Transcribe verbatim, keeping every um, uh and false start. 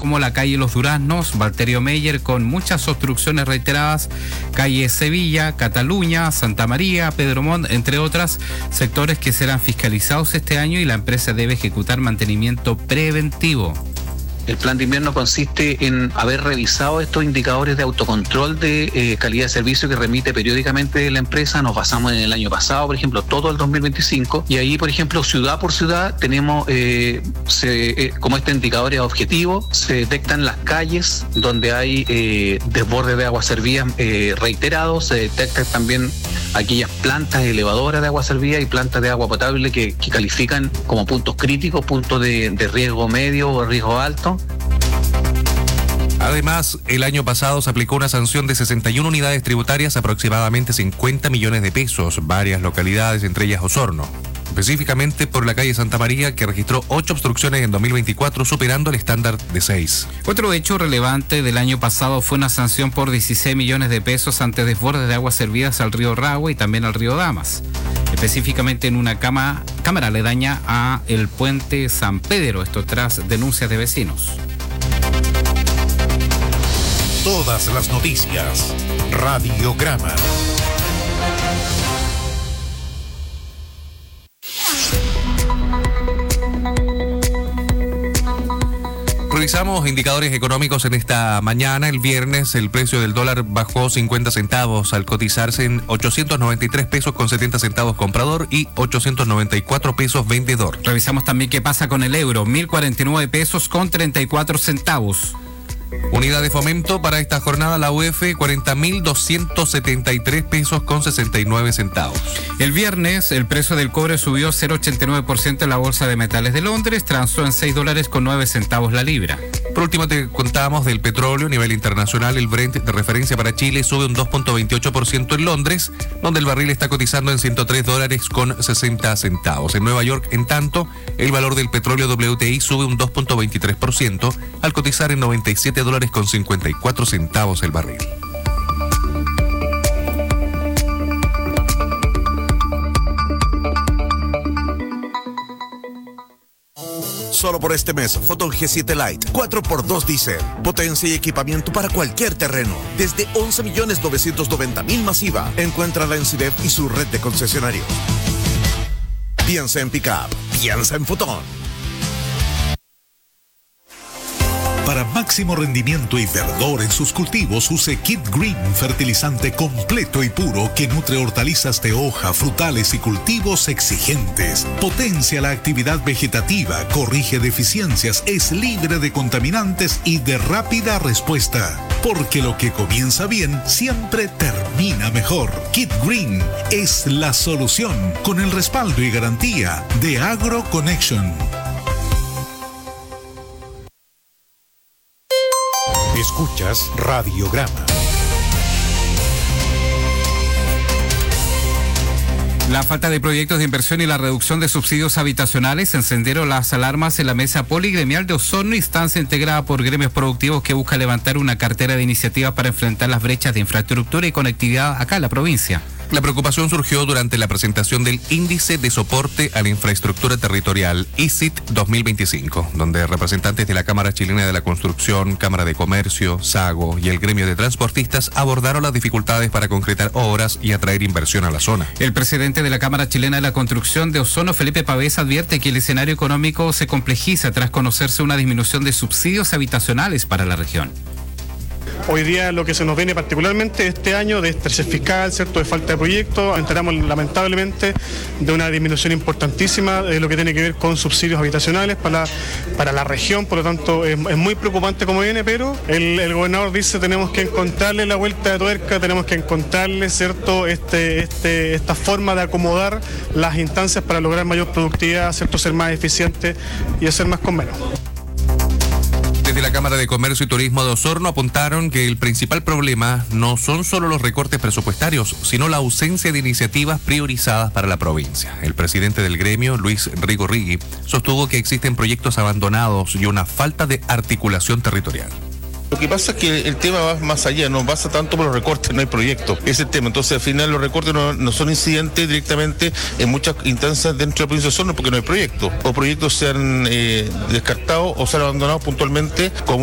como la calle Los Duraznos, Valterio Meyer, con muchas obstrucciones reiteradas, calle Sevilla, Cataluña, Santa María, Pedro Montt, entre otras, sectores que serán fiscalizados este año y la empresa debe ejecutar mantenimiento preventivo. El plan de invierno consiste en haber revisado estos indicadores de autocontrol de eh, calidad de servicio que remite periódicamente la empresa. Nos basamos en el año pasado, por ejemplo, todo el dos mil veinticinco, y ahí, por ejemplo, ciudad por ciudad tenemos eh, se, eh, como este indicador es objetivo, se detectan las calles donde hay eh, desborde de aguas servidas eh, reiterados, se detectan también aquellas plantas elevadoras de agua servida y plantas de agua potable que, que califican como puntos críticos, puntos de, de riesgo medio o riesgo alto. Además, el año pasado se aplicó una sanción de sesenta y una unidades tributarias, aproximadamente cincuenta millones de pesos, varias localidades, entre ellas Osorno. Específicamente por la calle Santa María, que registró ocho obstrucciones en dos mil veinticuatro, superando el estándar de seis. Otro hecho relevante del año pasado fue una sanción por dieciséis millones de pesos ante desbordes de aguas servidas al río Ragua y también al río Damas, específicamente en una cama, cámara aledaña a el puente San Pedro, esto tras denuncias de vecinos. Todas las noticias, Radiograma. Revisamos indicadores económicos en esta mañana. El viernes el precio del dólar bajó cincuenta centavos al cotizarse en ochocientos noventa y tres pesos con setenta centavos comprador y ochocientos noventa y cuatro pesos vendedor. Revisamos también qué pasa con el euro, mil cuarenta y nueve pesos con treinta y cuatro centavos. Unidad de fomento para esta jornada, la U F, cuarenta mil doscientos setenta y tres pesos con sesenta y nueve centavos. El viernes el precio del cobre subió cero coma ochenta y nueve por ciento en la Bolsa de Metales de Londres, transó en seis dólares con nueve centavos la libra. Por último te contamos del petróleo a nivel internacional. El Brent de referencia para Chile sube un dos punto veintiocho por ciento en Londres, donde el barril está cotizando en ciento tres dólares con sesenta centavos. En Nueva York, en tanto, el valor del petróleo W T I sube un dos punto veintitrés por ciento al cotizar en noventa y siete dólares con cincuenta y cuatro centavos el barril. Solo por este mes, Foton G siete Lite, cuatro por dos diésel. Potencia y equipamiento para cualquier terreno. Desde once millones novecientos noventa mil masiva. Encuéntrala en Cidep y su red de concesionarios. Piensa en Pickup, piensa en Foton. Para máximo rendimiento y verdor en sus cultivos, use Kid Green, fertilizante completo y puro que nutre hortalizas de hoja, frutales y cultivos exigentes. Potencia la actividad vegetativa, corrige deficiencias, es libre de contaminantes y de rápida respuesta. Porque lo que comienza bien siempre termina mejor. Kid Green es la solución, con el respaldo y garantía de Agro Connection. Escuchas Radiograma. La falta de proyectos de inversión y la reducción de subsidios habitacionales encendieron las alarmas en la mesa poligremial de Osorno, instancia integrada por gremios productivos que busca levantar una cartera de iniciativas para enfrentar las brechas de infraestructura y conectividad acá en la provincia. La preocupación surgió durante la presentación del Índice de Soporte a la Infraestructura Territorial, I S I T dos mil veinticinco, donde representantes de la Cámara Chilena de la Construcción, Cámara de Comercio, SAGO y el gremio de transportistas abordaron las dificultades para concretar obras y atraer inversión a la zona. El presidente de la Cámara Chilena de la Construcción de Osorno, Felipe Pavés, advierte que el escenario económico se complejiza tras conocerse una disminución de subsidios habitacionales para la región. Hoy día lo que se nos viene particularmente este año de estrés fiscal, ¿cierto?, de falta de proyectos, enteramos lamentablemente de una disminución importantísima de lo que tiene que ver con subsidios habitacionales para, para la región, por lo tanto es, es muy preocupante como viene, pero el, el gobernador dice tenemos que encontrarle la vuelta de tuerca, tenemos que encontrarle, ¿cierto?, este, este, esta forma de acomodar las instancias para lograr mayor productividad, ¿cierto?, ser más eficiente y hacer más con menos. Desde la Cámara de Comercio y Turismo de Osorno apuntaron que el principal problema no son solo los recortes presupuestarios, sino la ausencia de iniciativas priorizadas para la provincia. El presidente del gremio, Luis Rigorrigui, sostuvo que existen proyectos abandonados y una falta de articulación territorial. Lo que pasa es que el tema va más allá, no pasa tanto por los recortes, no hay proyectos, ese es el tema. Entonces al final los recortes no, no son incidentes directamente en muchas instancias dentro de la provincia de Osorno porque no hay proyectos, o proyectos se han eh, descartado o se han abandonado puntualmente como